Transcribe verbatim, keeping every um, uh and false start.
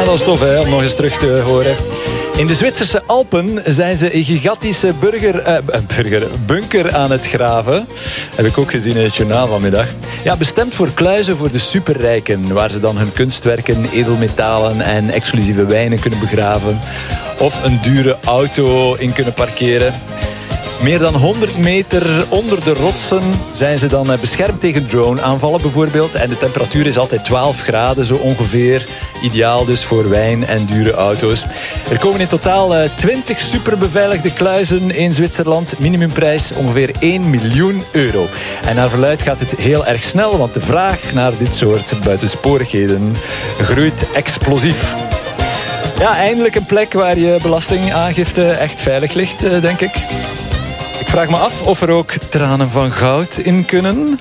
dat is tof hè, om nog eens terug te horen. In de Zwitserse Alpen zijn ze een gigantische burger, eh, burger, bunker aan het graven. Heb ik ook gezien in het journaal vanmiddag. Ja, bestemd voor kluizen voor de superrijken, waar ze dan hun kunstwerken, edelmetalen en exclusieve wijnen kunnen begraven. Of een dure auto in kunnen parkeren. Meer dan honderd meter onder de rotsen zijn ze dan beschermd tegen drone-aanvallen bijvoorbeeld. En de temperatuur is altijd twaalf graden zo ongeveer. Ideaal dus voor wijn en dure auto's. Er komen in totaal twintig superbeveiligde kluizen in Zwitserland. Minimumprijs ongeveer één miljoen euro. En naar verluidt gaat het heel erg snel, want de vraag naar dit soort buitensporigheden groeit explosief. Ja, eindelijk een plek waar je belastingaangifte echt veilig ligt, denk ik. Ik vraag me af of er ook tranen van goud in kunnen.